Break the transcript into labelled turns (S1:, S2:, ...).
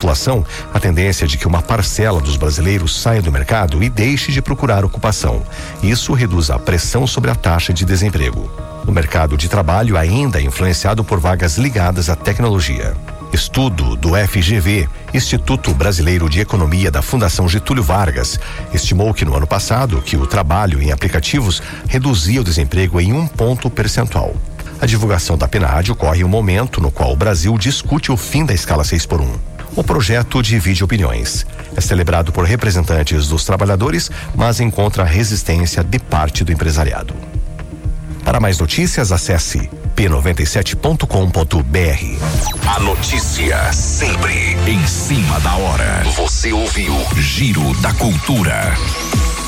S1: população, a tendência é de que uma parcela dos brasileiros saia do mercado e deixe de procurar ocupação. Isso reduz a pressão sobre a taxa de desemprego. O mercado de trabalho ainda é influenciado por vagas ligadas à tecnologia. Estudo do FGV, Instituto Brasileiro de Economia da Fundação Getúlio Vargas, estimou que no ano passado que o trabalho em aplicativos reduzia o desemprego em 1 ponto percentual. A divulgação da PNAD ocorre em um momento no qual o Brasil discute o fim da escala 6x1. O projeto divide opiniões. É celebrado por representantes dos trabalhadores, mas encontra resistência de parte do empresariado. Para mais notícias, acesse p97.com.br.
S2: A notícia sempre em cima da hora. Você ouviu Giro da Cultura.